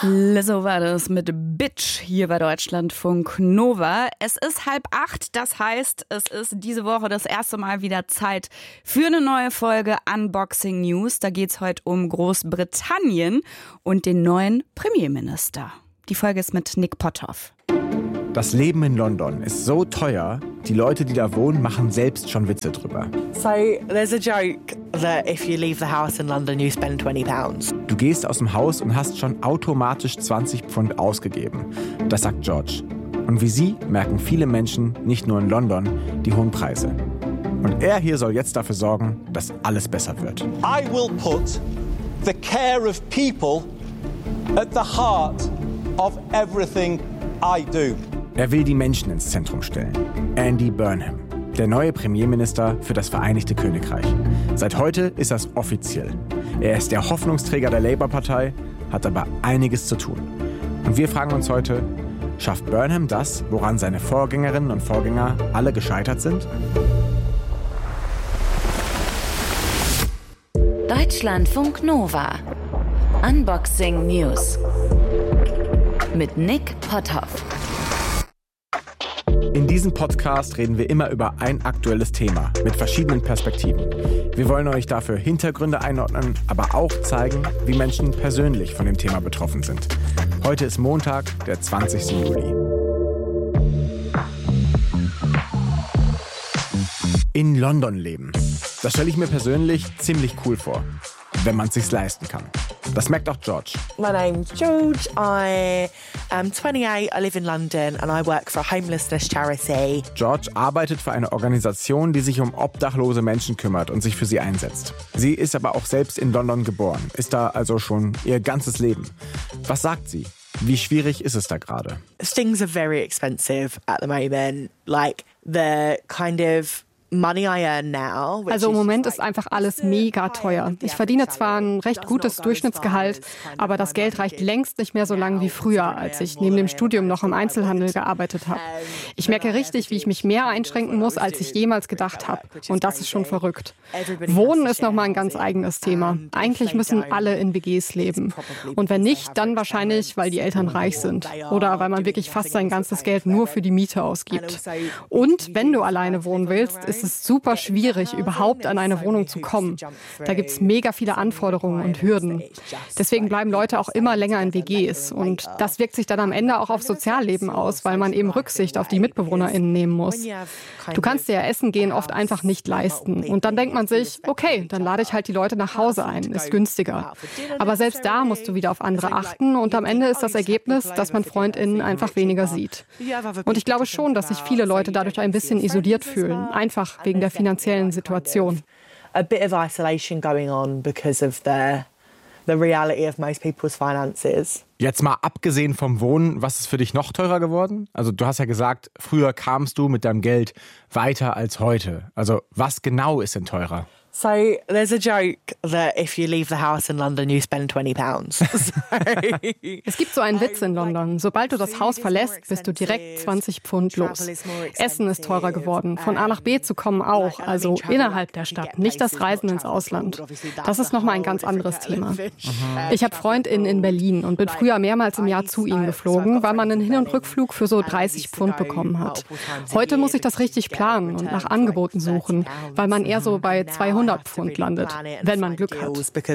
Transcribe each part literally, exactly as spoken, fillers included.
Lizzo war das mit Bitch hier bei Deutschlandfunk Nova. Es ist halb acht, das heißt, es ist diese Woche das erste Mal wieder Zeit für eine neue Folge Unboxing News. Da geht es heute um Großbritannien und den neuen Premierminister. Die Folge ist mit Nick Potthoff. Das Leben in London ist so teuer, die Leute, die da wohnen, machen selbst schon Witze drüber. So, there's a joke that if you leave the house in London, you spend twenty pounds. Du gehst aus dem Haus und hast schon automatisch zwanzig Pfund ausgegeben. Das sagt George. Und wie sie merken viele Menschen, nicht nur in London, die hohen Preise. Und er hier soll jetzt dafür sorgen, dass alles besser wird. I will put the care of people at the heart of everything I do. Er will die Menschen ins Zentrum stellen. Andy Burnham, der neue Premierminister für das Vereinigte Königreich. Seit heute ist das offiziell. Er ist der Hoffnungsträger der Labour-Partei, hat aber einiges zu tun. Und wir fragen uns heute, schafft Burnham das, woran seine Vorgängerinnen und Vorgänger alle gescheitert sind? Deutschlandfunk Nova. Unboxing News. Mit Nick Potthoff. In diesem Podcast reden wir immer über ein aktuelles Thema mit verschiedenen Perspektiven. Wir wollen euch dafür Hintergründe einordnen, aber auch zeigen, wie Menschen persönlich von dem Thema betroffen sind. Heute ist Montag, der zwanzigsten Juli. In London leben. Das stelle ich mir persönlich ziemlich cool vor, wenn man es sich leisten kann. Das merkt auch George. My name's George. I am twenty-eight. I live in London and I work for a homelessness charity. George arbeitet für eine Organisation, die sich um obdachlose Menschen kümmert und sich für sie einsetzt. Sie ist aber auch selbst in London geboren, ist da also schon ihr ganzes Leben. Was sagt sie? Wie schwierig ist es da gerade? Things are very expensive at the moment. Like the kind of money I earn now. Also im Moment ist einfach alles mega teuer. Ich verdiene zwar ein recht gutes Durchschnittsgehalt, aber das Geld reicht längst nicht mehr so lange wie früher, als ich neben dem Studium noch im Einzelhandel gearbeitet habe. Ich merke richtig, wie ich mich mehr einschränken muss, als ich jemals gedacht habe. Und das ist schon verrückt. Wohnen ist nochmal ein ganz eigenes Thema. Eigentlich müssen alle in W Gs leben. Und wenn nicht, dann wahrscheinlich, weil die Eltern reich sind. Oder weil man wirklich fast sein ganzes Geld nur für die Miete ausgibt. Und wenn du alleine wohnen willst, ist Es ist super schwierig, überhaupt an eine Wohnung zu kommen. Da gibt es mega viele Anforderungen und Hürden. Deswegen bleiben Leute auch immer länger in W Gs. Und das wirkt sich dann am Ende auch aufs Sozialleben aus, weil man eben Rücksicht auf die MitbewohnerInnen nehmen muss. Du kannst dir ja Essen gehen oft einfach nicht leisten. Und dann denkt man sich, okay, dann lade ich halt die Leute nach Hause ein, ist günstiger. Aber selbst da musst du wieder auf andere achten. Und am Ende ist das Ergebnis, dass man FreundInnen einfach weniger sieht. Und ich glaube schon, dass sich viele Leute dadurch ein bisschen isoliert fühlen. Einfach wegen der finanziellen Situation. A bit of isolation going on because of the the reality of most people's finances. Jetzt mal abgesehen vom Wohnen, was ist für dich noch teurer geworden? Also du hast ja gesagt, früher kamst du mit deinem Geld weiter als heute. Also was genau ist denn teurer? So there's a joke that if you leave the house in London, you spend twenty pounds. So, es gibt so einen Witz in London. Sobald du das Haus verlässt, bist du direkt zwanzig Pfund los. Essen ist teurer geworden. Von A nach B zu kommen auch. Also innerhalb der Stadt, nicht das Reisen ins Ausland. Das ist nochmal ein ganz anderes Thema. Ich habe FreundInnen in Berlin und bin früher mehrmals im Jahr zu ihnen geflogen, weil man einen Hin- und Rückflug für so dreißig Pfund bekommen hat. Heute muss ich das richtig planen und nach Angeboten suchen, weil man eher so bei zweihundert Pfund landet, wenn man Glück hat.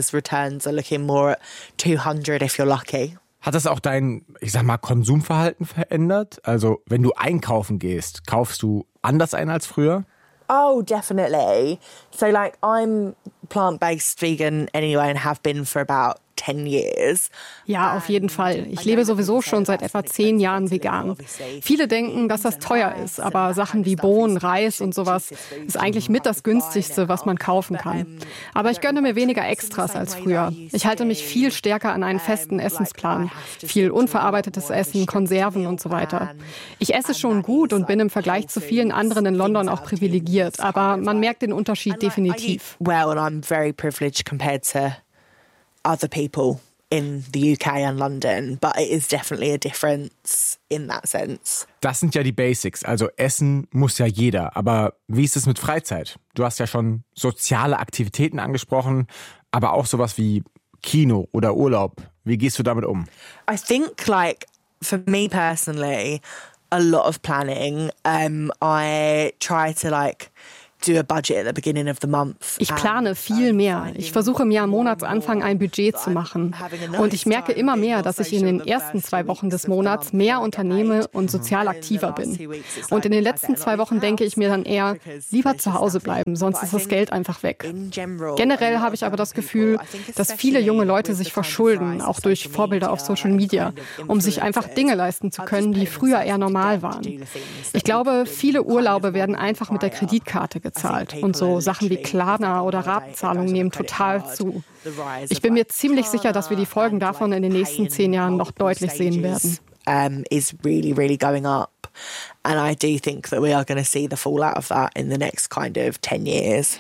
Hat das auch dein, ich sag mal, Konsumverhalten verändert? Also, wenn du einkaufen gehst, kaufst du anders ein als früher? Oh, definitely. So, like, I'm plant-based vegan anyway and have been for about ten years. Ja, auf jeden Fall. Ich lebe sowieso schon seit etwa zehn Jahren vegan. Viele denken, dass das teuer ist, aber Sachen wie Bohnen, Reis und sowas ist eigentlich mit das günstigste, was man kaufen kann. Aber ich gönne mir weniger Extras als früher. Ich halte mich viel stärker an einen festen Essensplan. Viel unverarbeitetes Essen, Konserven und so weiter. Ich esse schon gut und bin im Vergleich zu vielen anderen in London auch privilegiert, aber man merkt den Unterschied definitiv. Well, and I'm very privileged compared to other people in the U K and London, but it is definitely a difference in that sense. Das sind ja die Basics, also essen muss ja jeder, aber wie ist es mit Freizeit? Du hast ja schon soziale Aktivitäten angesprochen, aber auch sowas wie Kino oder Urlaub. Wie gehst du damit um? I think, like, for me personally, a lot of planning. Um, I try to, like, do a budget at the beginning of the month. Ich plane viel mehr. Ich versuche mir am Monatsanfang ein Budget zu machen. Und ich merke immer mehr, dass ich in den ersten zwei Wochen des Monats mehr unternehme und sozial aktiver bin. Und in den letzten zwei Wochen denke ich mir dann eher, lieber zu Hause bleiben, sonst ist das Geld einfach weg. Generell habe ich aber das Gefühl, dass viele junge Leute sich verschulden, auch durch Vorbilder auf Social Media, um sich einfach Dinge leisten zu können, die früher eher normal waren. Ich glaube, viele Urlaube werden einfach mit der Kreditkarte gezahlt. Und so Sachen wie Klarna oder Ratenzahlungen nehmen total zu. Ich bin mir ziemlich sicher, dass wir die Folgen davon in den nächsten zehn Jahren noch deutlich sehen werden. Um, is really, really going up. And I do think that we are going to see the fallout of that in the next kind of ten years.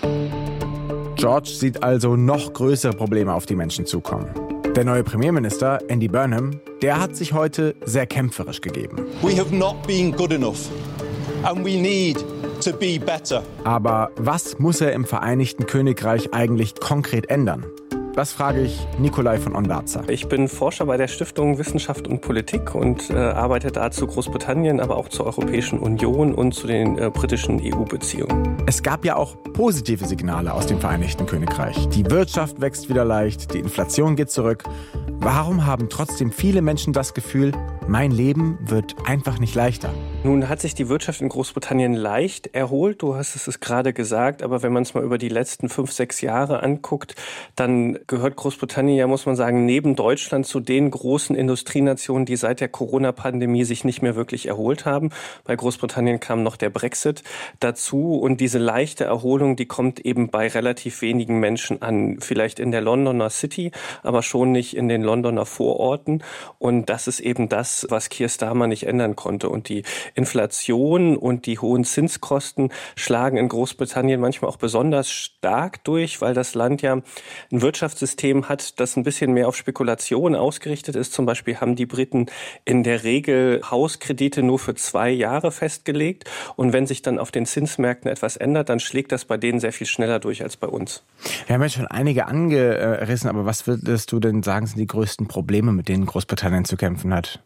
George sieht also noch größere Probleme auf die Menschen zukommen. Der neue Premierminister, Andy Burnham, der hat sich heute sehr kämpferisch gegeben. We have not been good enough and we need to be better. Aber was muss er im Vereinigten Königreich eigentlich konkret ändern? Das frage ich Nikolai von Ondarza. Ich bin Forscher bei der Stiftung Wissenschaft und Politik und äh, arbeite da zu Großbritannien, aber auch zur Europäischen Union und zu den äh, britischen E U-Beziehungen. Es gab ja auch positive Signale aus dem Vereinigten Königreich. Die Wirtschaft wächst wieder leicht, die Inflation geht zurück. Warum haben trotzdem viele Menschen das Gefühl, mein Leben wird einfach nicht leichter? Nun hat sich die Wirtschaft in Großbritannien leicht erholt, du hast es gerade gesagt, aber wenn man es mal über die letzten fünf, sechs Jahre anguckt, dann gehört Großbritannien ja, muss man sagen, neben Deutschland zu den großen Industrienationen, die seit der Corona-Pandemie sich nicht mehr wirklich erholt haben. Bei Großbritannien kam noch der Brexit dazu und diese leichte Erholung, die kommt eben bei relativ wenigen Menschen an. Vielleicht in der Londoner City, aber schon nicht in den Londoner Vororten. Und das ist eben das, was Keir Starmer nicht ändern konnte. Und die Inflation und die hohen Zinskosten schlagen in Großbritannien manchmal auch besonders stark durch, weil das Land ja ein Wirtschaftssystem hat, das ein bisschen mehr auf Spekulation ausgerichtet ist. Zum Beispiel haben die Briten in der Regel Hauskredite nur für zwei Jahre festgelegt. Und wenn sich dann auf den Zinsmärkten etwas ändert, dann schlägt das bei denen sehr viel schneller durch als bei uns. Wir haben ja schon einige angerissen, aber was würdest du denn sagen, sind die größten Probleme, mit denen Großbritannien zu kämpfen hat?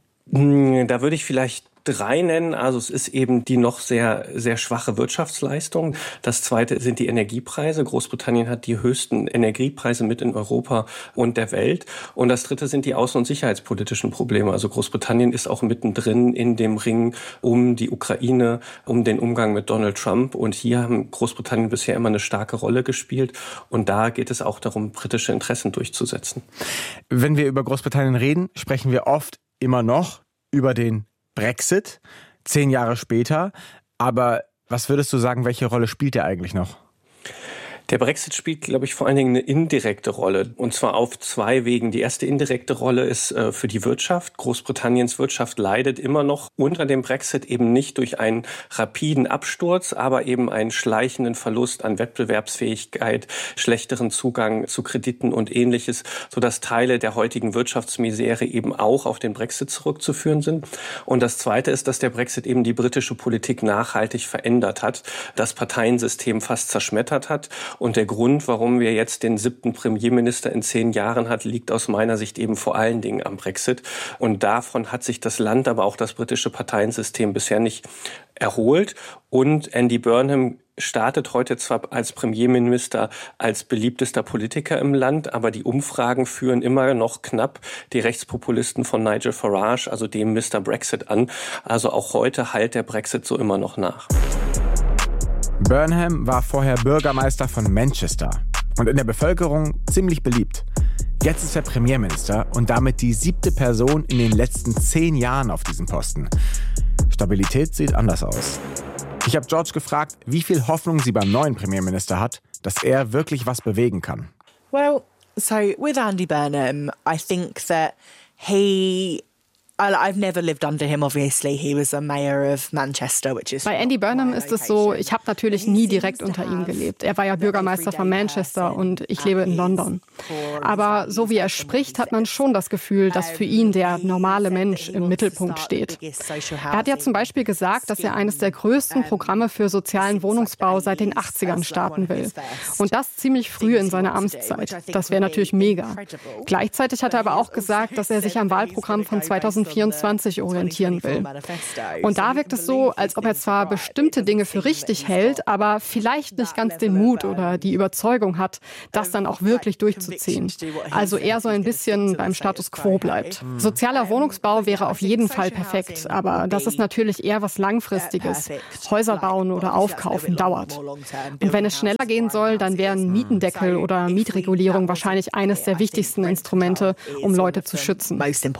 Da würde ich vielleicht drei nennen. Also es ist eben die noch sehr, sehr schwache Wirtschaftsleistung. Das zweite sind die Energiepreise. Großbritannien hat die höchsten Energiepreise mit in Europa und der Welt. Und das dritte sind die außen- und sicherheitspolitischen Probleme. Also Großbritannien ist auch mittendrin in dem Ring um die Ukraine, um den Umgang mit Donald Trump. Und hier haben Großbritannien bisher immer eine starke Rolle gespielt. Und da geht es auch darum, britische Interessen durchzusetzen. Wenn wir über Großbritannien reden, sprechen wir oft immer noch über den Brexit, zehn Jahre später. Aber was würdest du sagen, welche Rolle spielt der eigentlich noch? Der Brexit spielt, glaube ich, vor allen Dingen eine indirekte Rolle. Und zwar auf zwei Wegen. Die erste indirekte Rolle ist äh, für die Wirtschaft. Großbritanniens Wirtschaft leidet immer noch unter dem Brexit eben nicht durch einen rapiden Absturz, aber eben einen schleichenden Verlust an Wettbewerbsfähigkeit, schlechteren Zugang zu Krediten und Ähnliches, sodass Teile der heutigen Wirtschaftsmisere eben auch auf den Brexit zurückzuführen sind. Und das Zweite ist, dass der Brexit eben die britische Politik nachhaltig verändert hat, das Parteiensystem fast zerschmettert hat. Und der Grund, warum wir jetzt den siebten Premierminister in zehn Jahren hat, liegt aus meiner Sicht eben vor allen Dingen am Brexit. Und davon hat sich das Land, aber auch das britische Parteiensystem bisher nicht erholt. Und Andy Burnham startet heute zwar als Premierminister als beliebtester Politiker im Land, aber die Umfragen führen immer noch knapp die Rechtspopulisten von Nigel Farage, also dem Mister Brexit, an. Also auch heute hallt der Brexit so immer noch nach. Burnham war vorher Bürgermeister von Manchester und in der Bevölkerung ziemlich beliebt. Jetzt ist er Premierminister und damit die siebte Person in den letzten zehn Jahren auf diesem Posten. Stabilität sieht anders aus. Ich habe George gefragt, wie viel Hoffnung sie beim neuen Premierminister hat, dass er wirklich was bewegen kann. Well, so with Andy Burnham, I think that he I've never lived under him, obviously. He was a mayor of Manchester, which is... Bei Andy Burnham ist es so, ich habe natürlich nie direkt unter ihm gelebt. Er war ja Bürgermeister von Manchester und ich lebe in London. Aber so wie er spricht, hat man schon das Gefühl, dass für ihn der normale Mensch im Mittelpunkt steht. Er hat ja zum Beispiel gesagt, dass er eines der größten Programme für sozialen Wohnungsbau seit den achtzigern starten will. Und das ziemlich früh in seiner Amtszeit. Das wäre natürlich mega. Gleichzeitig hat er aber auch gesagt, dass er sich am Wahlprogramm von zweitausendvierundzwanzig orientieren will. Und da wirkt es so, als ob er zwar bestimmte Dinge für richtig hält, aber vielleicht nicht ganz den Mut oder die Überzeugung hat, das dann auch wirklich durchzuziehen. Also eher so ein bisschen beim Status quo bleibt. Sozialer Wohnungsbau wäre auf jeden Fall perfekt, aber das ist natürlich eher was Langfristiges. Häuser bauen oder aufkaufen dauert. Und wenn es schneller gehen soll, dann wären Mietendeckel oder Mietregulierung wahrscheinlich eines der wichtigsten Instrumente, um Leute zu schützen.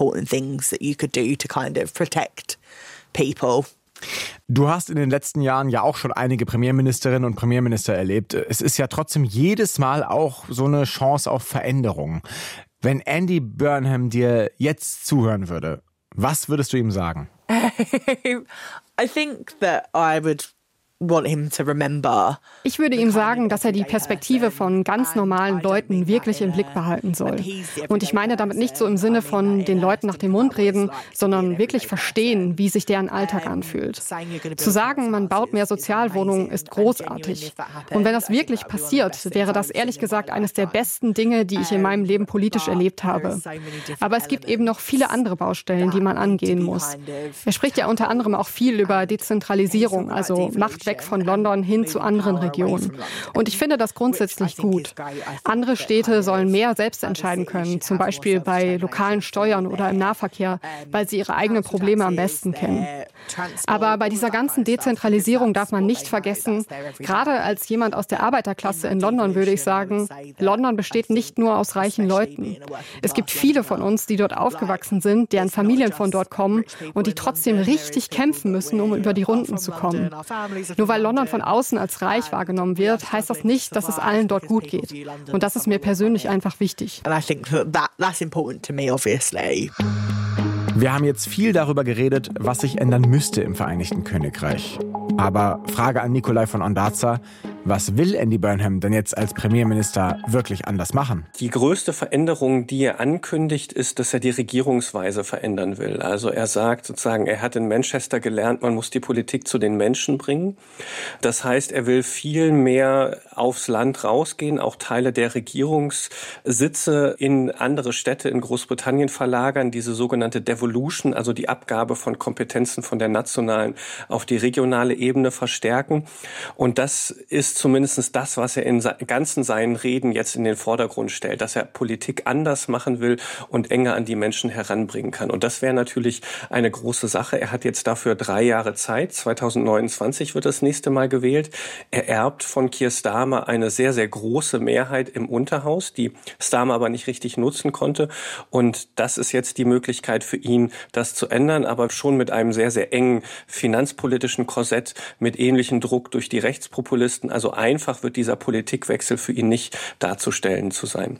Du hast in den letzten Jahren ja auch schon einige Premierministerinnen und Premierminister erlebt. Es ist ja trotzdem jedes Mal auch so eine Chance auf Veränderung. Wenn Andy Burnham dir jetzt zuhören würde, was würdest du ihm sagen? I think that I would want him to remember. Ich würde ihm sagen, dass er die Perspektive von ganz normalen Leuten wirklich im Blick behalten soll. Und ich meine damit nicht so im Sinne von den Leuten nach dem Mund reden, sondern wirklich verstehen, wie sich deren Alltag anfühlt. Zu sagen, man baut mehr Sozialwohnungen, ist großartig. Und wenn das wirklich passiert, wäre das ehrlich gesagt eines der besten Dinge, die ich in meinem Leben politisch erlebt habe. Aber es gibt eben noch viele andere Baustellen, die man angehen muss. Er spricht ja unter anderem auch viel über Dezentralisierung, also Macht weg von London hin zu anderen Regionen. Und ich finde das grundsätzlich gut. Andere Städte sollen mehr selbst entscheiden können, zum Beispiel bei lokalen Steuern oder im Nahverkehr, weil sie ihre eigenen Probleme am besten kennen. Aber bei dieser ganzen Dezentralisierung darf man nicht vergessen, gerade als jemand aus der Arbeiterklasse in London würde ich sagen, London besteht nicht nur aus reichen Leuten. Es gibt viele von uns, die dort aufgewachsen sind, deren Familien von dort kommen und die trotzdem richtig kämpfen müssen, um über die Runden zu kommen. Nur weil London von außen als reich wahrgenommen wird, heißt das nicht, dass es allen dort gut geht. Und das ist mir persönlich einfach wichtig. Wir haben jetzt viel darüber geredet, was sich ändern müsste im Vereinigten Königreich. Aber Frage an Nikolai von Ondarza: Was will Andy Burnham denn jetzt als Premierminister wirklich anders machen? Die größte Veränderung, die er ankündigt, ist, dass er die Regierungsweise verändern will. Also er sagt sozusagen, er hat in Manchester gelernt, man muss die Politik zu den Menschen bringen. Das heißt, er will viel mehr aufs Land rausgehen, auch Teile der Regierungssitze in andere Städte in Großbritannien verlagern, diese sogenannte Devolution, also die Abgabe von Kompetenzen von der nationalen auf die regionale Ebene verstärken. Und das ist zumindest das, was er in ganzen seinen Reden jetzt in den Vordergrund stellt, dass er Politik anders machen will und enger an die Menschen heranbringen kann. Und das wäre natürlich eine große Sache. Er hat jetzt dafür drei Jahre Zeit. zweitausendneunundzwanzig wird das nächste Mal gewählt. Er erbt von Keir Starmer eine sehr, sehr große Mehrheit im Unterhaus, die Starmer aber nicht richtig nutzen konnte. Und das ist jetzt die Möglichkeit für ihn, das zu ändern, aber schon mit einem sehr, sehr engen finanzpolitischen Korsett, mit ähnlichem Druck durch die Rechtspopulisten. Also einfach wird dieser Politikwechsel für ihn nicht darzustellen zu sein.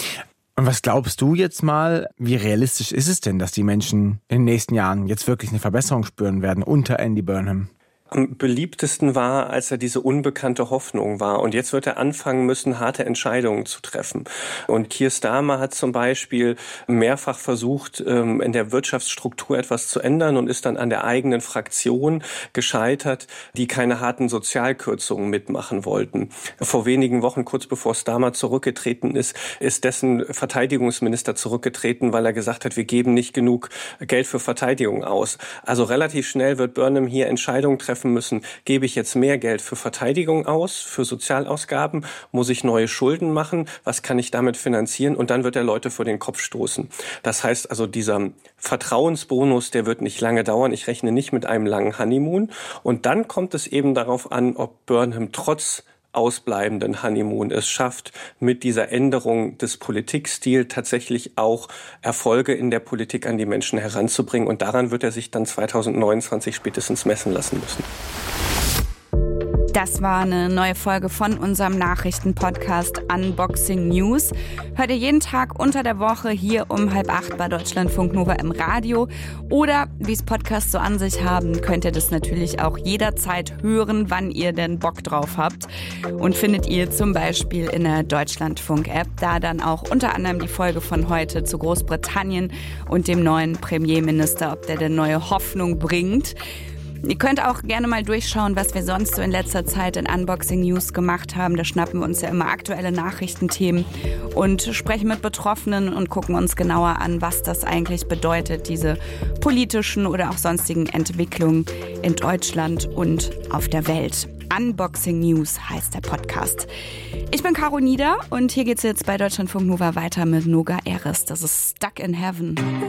Und was glaubst du jetzt mal, wie realistisch ist es denn, dass die Menschen in den nächsten Jahren jetzt wirklich eine Verbesserung spüren werden unter Andy Burnham? Am beliebtesten war, als er diese unbekannte Hoffnung war. Und jetzt wird er anfangen müssen, harte Entscheidungen zu treffen. Und Keir Starmer hat zum Beispiel mehrfach versucht, in der Wirtschaftsstruktur etwas zu ändern und ist dann an der eigenen Fraktion gescheitert, die keine harten Sozialkürzungen mitmachen wollten. Vor wenigen Wochen, kurz bevor Starmer zurückgetreten ist, ist dessen Verteidigungsminister zurückgetreten, weil er gesagt hat, wir geben nicht genug Geld für Verteidigung aus. Also relativ schnell wird Burnham hier Entscheidungen treffen müssen, gebe ich jetzt mehr Geld für Verteidigung aus, für Sozialausgaben, muss ich neue Schulden machen, was kann ich damit finanzieren, und dann wird er Leute vor den Kopf stoßen. Das heißt also, dieser Vertrauensbonus, der wird nicht lange dauern, ich rechne nicht mit einem langen Honeymoon, und dann kommt es eben darauf an, ob Burnham trotz ausbleibenden Honeymoon es schafft, mit dieser Änderung des Politikstils tatsächlich auch Erfolge in der Politik an die Menschen heranzubringen. Und daran wird er sich dann zweitausendneunundzwanzig spätestens messen lassen müssen. Das war eine neue Folge von unserem Nachrichtenpodcast Unboxing News. Hört ihr jeden Tag unter der Woche hier um halb acht bei Deutschlandfunk Nova im Radio. Oder, wie es Podcasts so an sich haben, könnt ihr das natürlich auch jederzeit hören, wann ihr denn Bock drauf habt. Und findet ihr zum Beispiel in der Deutschlandfunk-App, da dann auch unter anderem die Folge von heute zu Großbritannien und dem neuen Premierminister, ob der denn neue Hoffnung bringt. Ihr könnt auch gerne mal durchschauen, was wir sonst so in letzter Zeit in Unboxing News gemacht haben. Da schnappen wir uns ja immer aktuelle Nachrichtenthemen und sprechen mit Betroffenen und gucken uns genauer an, was das eigentlich bedeutet, diese politischen oder auch sonstigen Entwicklungen in Deutschland und auf der Welt. Unboxing News heißt der Podcast. Ich bin Caro Nieder und hier geht's jetzt bei Deutschlandfunk Nova weiter mit Noga Eris. Das ist Stuck in Heaven.